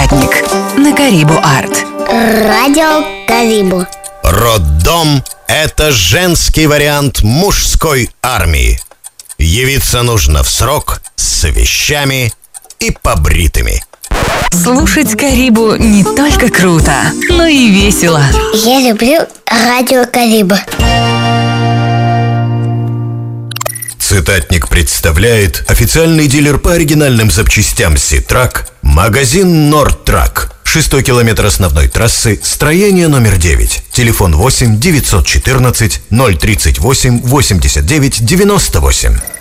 Цитатник на Карибу Арт. Радио Карибу. Роддом – это женский вариант мужской армии. Явиться нужно в срок, с вещами и побритыми. Слушать Карибу не только круто, но и весело. Я люблю радио Карибу. Цитатник представляет официальный дилер по оригинальным запчастям Ситрак, магазин Нордтрак. 6-й километр основной трассы, строение номер 9. Телефон 8 914 038 89 98.